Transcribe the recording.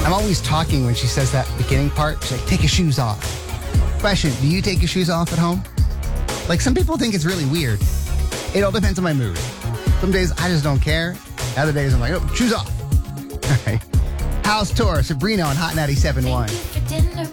I'm always talking when she says that beginning part. She's like, take your shoes off. Question, do you take your shoes off at home? Like, some people think it's really weird. It all depends on my mood. Some days I just don't care. Other days I'm like, oh, shoes off. All right. House Tour, Sabrina on Hot 97.1.